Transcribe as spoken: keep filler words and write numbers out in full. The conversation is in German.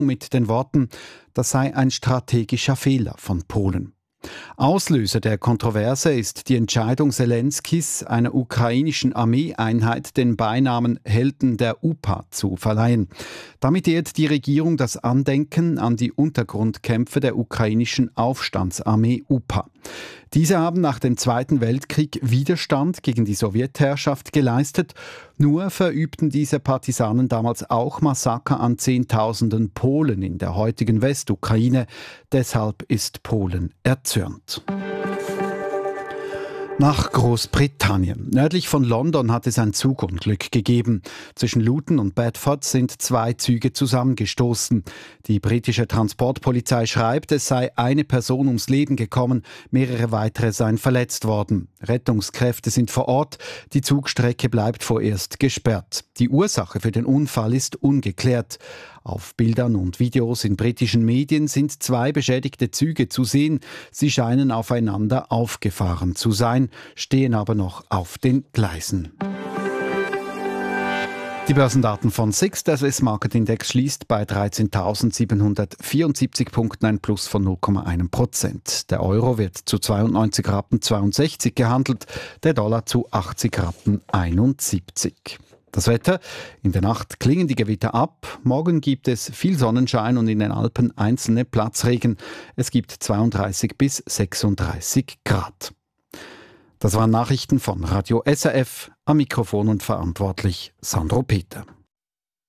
mit den Worten, das sei ein strategischer Fehler von Polen. Auslöser der Kontroverse ist die Entscheidung Selenskis, einer ukrainischen Armeeeinheit den Beinamen Helden der U P A zu verleihen. Damit ehrt die Regierung das Andenken an die Untergrundkämpfe der ukrainischen Aufstandsarmee U P A. Diese haben nach dem Zweiten Weltkrieg Widerstand gegen die Sowjetherrschaft geleistet. Nur verübten diese Partisanen damals auch Massaker an Zehntausenden Polen in der heutigen Westukraine. Deshalb ist Polen erzürnt. Nach Großbritannien. Nördlich von London hat es ein Zugunglück gegeben. Zwischen Luton und Bedford sind zwei Züge zusammengestoßen. Die britische Transportpolizei schreibt, es sei eine Person ums Leben gekommen, mehrere weitere seien verletzt worden. Rettungskräfte sind vor Ort, die Zugstrecke bleibt vorerst gesperrt. Die Ursache für den Unfall ist ungeklärt. Auf Bildern und Videos in britischen Medien sind zwei beschädigte Züge zu sehen. Sie scheinen aufeinander aufgefahren zu sein, stehen aber noch auf den Gleisen. Die Börsendaten von SIX, der Swiss Market Index, schließt bei dreizehntausendsiebenhundertvierundsiebzig Punkten, ein Plus von null Komma eins Prozent. Der Euro wird zu zweiundneunzig Rappen zweiundsechzig gehandelt, der Dollar zu achtzig Rappen einundsiebzig. Das Wetter: In der Nacht klingen die Gewitter ab. Morgen gibt es viel Sonnenschein und in den Alpen einzelne Platzregen. Es gibt zweiunddreißig bis sechsunddreißig Grad. Das waren Nachrichten von Radio S R F. Am Mikrofon und verantwortlich Sandro Peter.